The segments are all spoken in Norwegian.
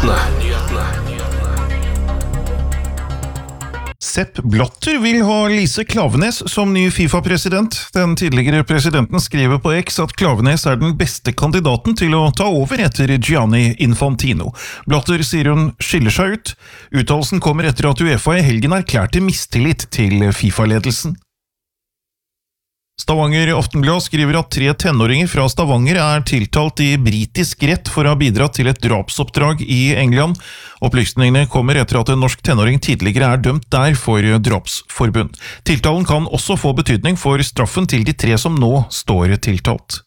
Sepp Blatter vil ha Lise Klaveness som ny FIFA-president. Den tidligere presidenten skriver på X at Klaveness er den beste kandidaten til å ta over etter Gianni Infantino. Blatter sier hun skiller seg ut. Uttalelsen kommer etter at UEFA I helgen erklærte mistillit til FIFA-ledelsen. Stavanger Aftenblad skriver at 3 tenåringer fra Stavanger er tiltalt I britisk rett for å ha bidratt til et drapsoppdrag I England. Opplysningene kommer etter at en norsk tenåring tidligere er dømt der for drapsforbund. Tiltalen kan også få betydning for straffen til de 3 som nå står tiltalt.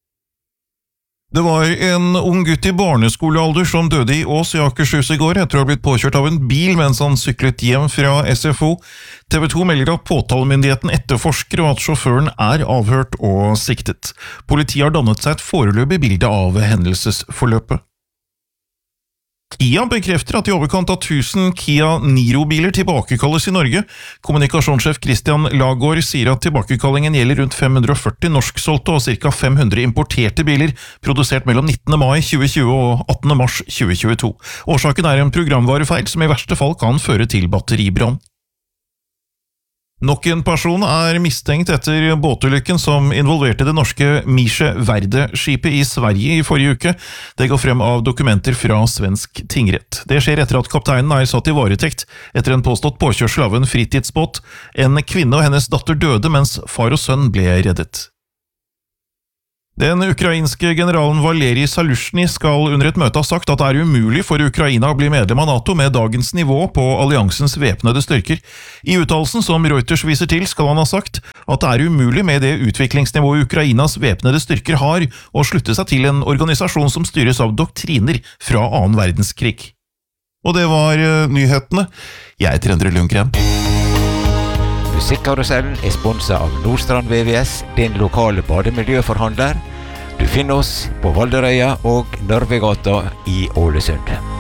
Det var en ung gutt I barneskolealder som døde I Ås I Akershus I går etter å ha blitt påkjørt av en bil mens han syklet hjem fra SFO. TV 2 melder at påtalemyndigheten etterforsker og at sjåføren er avhørt og siktet. Politiet har dannet seg et foreløpig bilde av hendelsesforløpet. Kia bekrefter at I overkant av 1000 Kia Niro-biler tilbakekalles I Norge. Kommunikasjonssjef Christian Lagård sier at tilbakekallingen gjelder rundt 540 norsksolgte og ca. 500 importerte biler, produsert mellom 19. mai 2020 og 18. mars 2022. Årsaken er en programvarefeil som I verste fall kan føre til batteribrann. Nok en person er mistenkt etter båtulykken som involverte det norske Misje Verde-skipet I Sverige I forrige uke. Det går frem av dokumenter fra svensk tingrett. Det skjer etter at kapteinen er satt I varetekt etter en påstått påkjørsel av en fritidsbåt. En kvinne og hennes datter døde mens far og sønn ble reddet. Den ukrainske generalen Valerij Zaluzjny skal under et møte ha sagt at det er umulig for Ukraina å bli medlem av NATO med dagens nivå på alliansens væpnede styrker. I uttalelsen som Reuters viser til skal han ha sagt at det er umulig med det utviklingsnivået Ukrainas væpnede styrker har å slutte seg til en organisasjon som styres av doktriner fra 2. verdenskrig. Og det var nyhetene. Jeg heter Endre Lundgren. Musikkarusellen sponset av Nordstrand VVS, din lokale bademiljøforhandler. Du finner oss på Valderøya og Nørvegata I Ålesund.